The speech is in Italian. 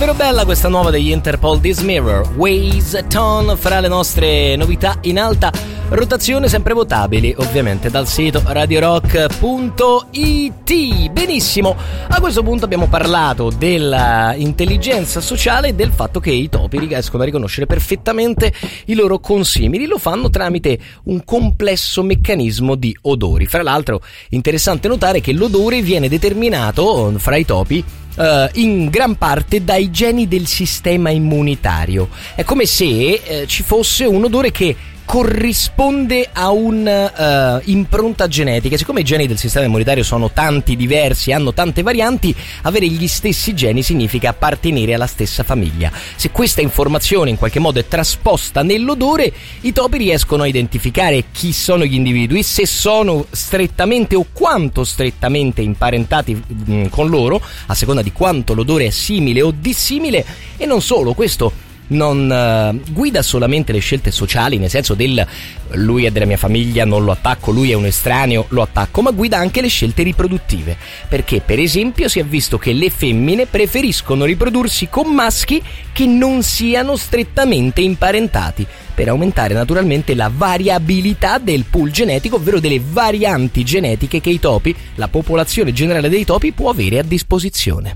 Davvero bella questa nuova degli Interpol, This Mirror, Ways Tone, fra le nostre novità in alta rotazione, sempre votabili ovviamente dal sito radiorock.it. Benissimo, a questo punto abbiamo parlato dell'intelligenza sociale e del fatto che i topi riescono a riconoscere perfettamente i loro consimili. Lo fanno tramite un complesso meccanismo di odori. Fra l'altro interessante notare che l'odore viene determinato fra i topi in gran parte dai geni del sistema immunitario. È come se ci fosse un odore che corrisponde a un'impronta genetica. Siccome i geni del sistema immunitario sono tanti, diversi, hanno tante varianti, avere gli stessi geni significa appartenere alla stessa famiglia. Se questa informazione in qualche modo è trasposta nell'odore, i topi riescono a identificare chi sono gli individui, se sono strettamente o quanto strettamente imparentati con loro, a seconda di quanto l'odore è simile o dissimile. E non solo, questo non guida solamente le scelte sociali, nel senso del lui è della mia famiglia, non lo attacco, lui è un estraneo, lo attacco, ma guida anche le scelte riproduttive, perché per esempio si è visto che le femmine preferiscono riprodursi con maschi che non siano strettamente imparentati, per aumentare naturalmente la variabilità del pool genetico, ovvero delle varianti genetiche che i topi, la popolazione generale dei topi, può avere a disposizione.